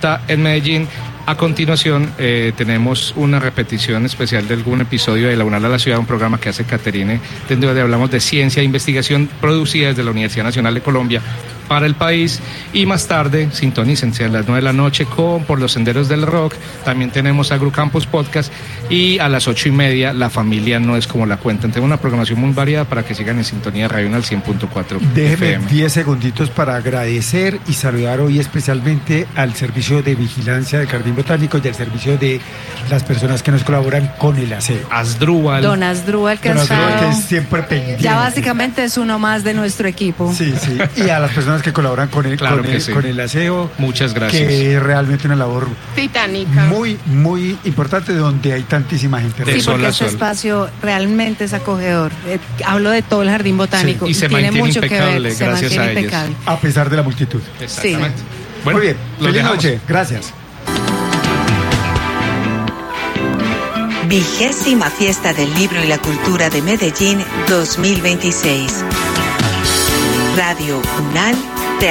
Bogotá, en Medellín. A continuación tenemos una repetición especial de algún episodio de La UNAL a la Ciudad, un programa que hace Caterine, donde hablamos de ciencia e investigación producida desde la Universidad Nacional de Colombia para el país. Y más tarde, sintonícense a las 9 de la noche con Por los Senderos del Rock. También tenemos Agrocampus Podcast y a las 8:30 La Familia No Es Como La Cuentan. Tengo una programación muy variada para que sigan en sintonía de Radio UNAL 100.4 Déjeme FM. 10 segunditos para agradecer y saludar hoy especialmente al servicio de vigilancia del Jardín Botánico y al servicio de las personas que nos colaboran con el aseo. Asdrúbal. Don Asdrúbal, que Don Asdrúbal, que ha es estado... siempre pendiente. Ya básicamente es uno más de nuestro equipo. Sí, sí. Y a las personas que colaboran con el, Claro con que el, sí. con el aseo. Muchas gracias. Que es realmente una labor titánica. muy, muy importante donde hay tantísima gente. De Sí, sol porque a este sol. espacio realmente es acogedor. Hablo de todo el jardín botánico. Sí, y se tiene mantiene mucho impecable, que ver. Se gracias mantiene a ellos. impecable. A pesar de la multitud. Exactamente. Sí. Bueno, Muy bien. los Feliz dejamos. noche. Gracias. 20ª Fiesta del Libro y la Cultura de Medellín 2026. Radio UNAL